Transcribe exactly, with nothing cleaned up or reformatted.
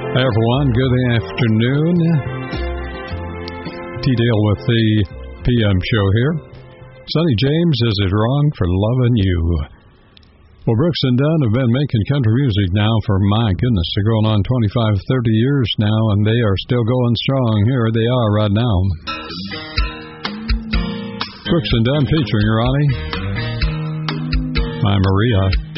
Hey everyone, good afternoon. T-Dale with the P M show here. Sonny James, Is It Wrong for Loving You? Well, Brooks and Dunn have been making country music now for, my goodness, they're going on twenty-five, thirty years now, and they are still going strong. Here they are right now. Brooks and Dunn featuring Ronnie, My Maria.